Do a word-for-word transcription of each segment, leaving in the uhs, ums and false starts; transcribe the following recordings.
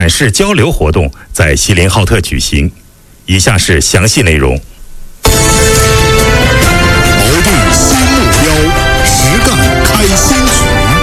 展示交流活动在锡林浩特举行。以下是详细内容。 锚定新目标，实干开新局。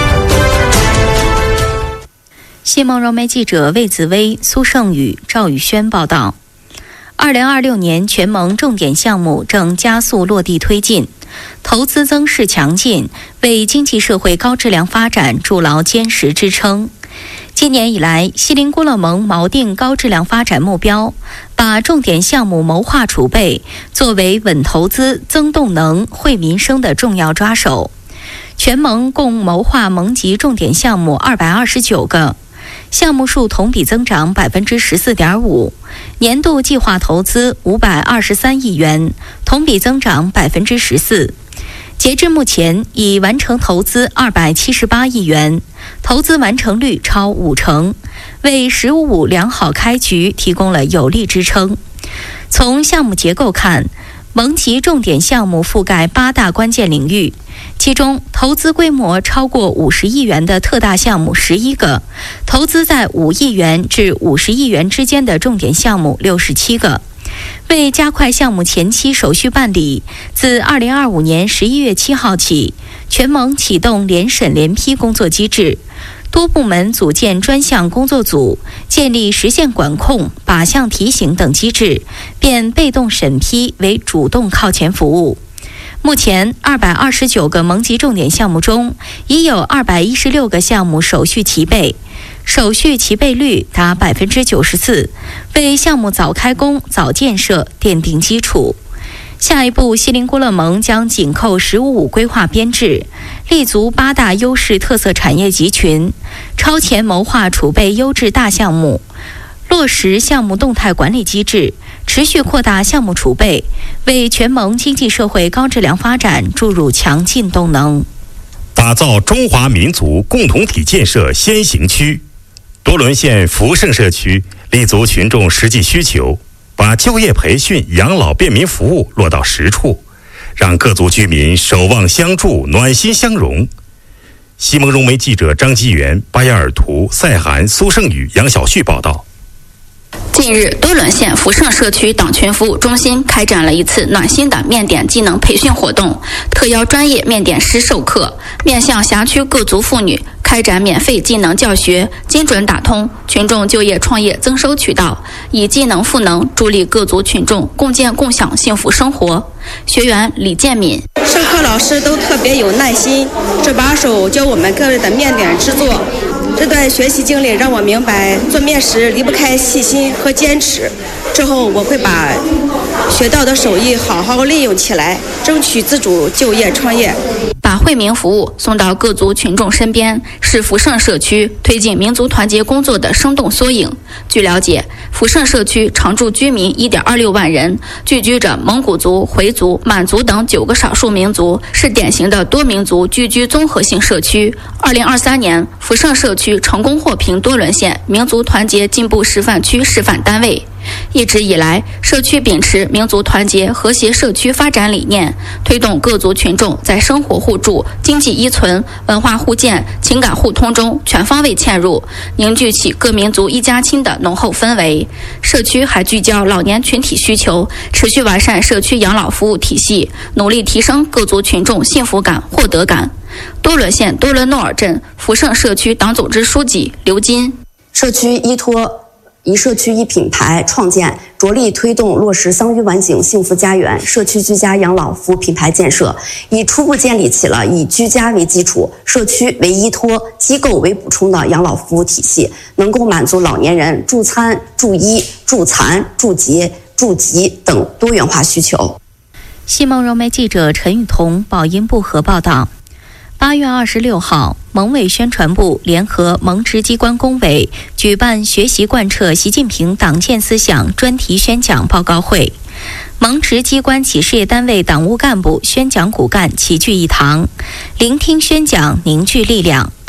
新梦融媒记者魏子薇、苏胜宇、赵宇轩报道。二零二六年全盟重点项目正加速落地推进，投资增势强劲，为经济社会高质量发展筑牢坚实支撑。今年以来，锡林郭勒盟锚定高质量发展目标，把重点项目谋划储备作为稳投资、增动能、惠民生的重要抓手。全盟共谋划盟级重点项目二百二十九个，项目数同比增长百分之十四点五，年度计划投资五百二十三亿元，同比增长百分之十四。截至目前，已完成投资二百七十八亿元，投资完成率超五成，为“十五五”良好开局提供了有力支撑。从项目结构看，盟级重点项目覆盖八大关键领域，其中投资规模超过五十亿元的特大项目十一个，投资在五亿元至五十亿元之间的重点项目六十七个。为加快项目前期手续办理，自二零二五年十一月七号起，全盟启动联审联批工作机制，多部门组建专项工作组，建立实现管控、靶向提醒等机制，变被动审批为主动靠前服务。目前，二百二十九个盟级重点项目中，已有二百一十六个项目手续齐备，手续齐备率达百分之九十四，为项目早开工、早建设奠定基础。下一步，锡林郭勒盟将紧扣“十五五”规划编制，立足八大优势特色产业集群，超前谋划储备优质大项目，落实项目动态管理机制，持续扩大项目储备，为全盟经济社会高质量发展注入强劲动能。 打造中华民族共同体建设先行区。多伦县福盛社区立足群众实际需求，把就业培训、养老便民服务落到实处，让各族居民守望相助、暖心相融。西蒙融媒记者张基元、巴雅尔图、赛涵、苏胜宇、杨小旭报道。 近日，多伦县福盛社区党群服务中心开展了一次暖心的面点技能培训活动，特邀专业面点师授课，面向辖区各族妇女开展免费技能教学，精准打通群众就业创业增收渠道，以技能赋能，助力各族群众共建共享幸福生活。学员李建敏： 授课老师都特别有耐心，这把手教我们各位的面点制作。这段学习经历让我明白，做面食离不开细心和坚持。之后我会把学到的手艺好好利用起来，争取自主就业创业。 把惠民服务送到各族群众身边，是福盛社区推进民族团结工作的生动缩影。据了解，福盛社区常住居民 一点二六万人，聚居着蒙古族、回族、满族等九个少数民族，是典型的多民族聚居综合性社区。二零二三年，福盛社区成功获评多伦县民族团结进步示范区示范单位。一直以来，社区秉持民族团结和谐社区发展理念，推动各族群众在生活互助、经济依存、文化互鉴、情感互通中全方位嵌入，凝聚起各民族一家亲的浓厚氛围。社区还聚焦老年群体需求，持续完善社区养老服务体系，努力提升各族群众幸福感、获得感。多伦县多伦诺尔镇福盛社区党组织书记刘金： 社区依托一社区一品牌创建，着力推动落实桑榆晚景幸福家园社区居家养老服务品牌建设，已初步建立起了以居家为基础、社区为依托、机构为补充的养老服务体系，能够满足老年人助餐、助医、助残、助洁、助疾等多元化需求。 西蒙融媒记者陈雨桐、宝音部合报道。八月二十六号，盟委宣传部联合盟职机关工委举办学习贯彻习近平党建思想专题宣讲报告会，盟职机关企事业单位党务干部、宣讲骨干齐聚一堂，聆听宣讲，凝聚力量。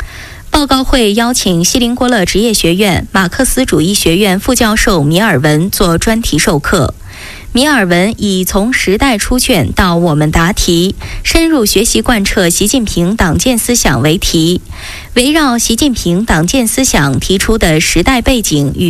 报告会邀请锡林郭勒职业学院马克思主义学院副教授米尔文做专题授课。米尔文以从时代出卷到我们答题，深入学习贯彻习近平党建思想为题，围绕习近平党建思想提出的时代背景与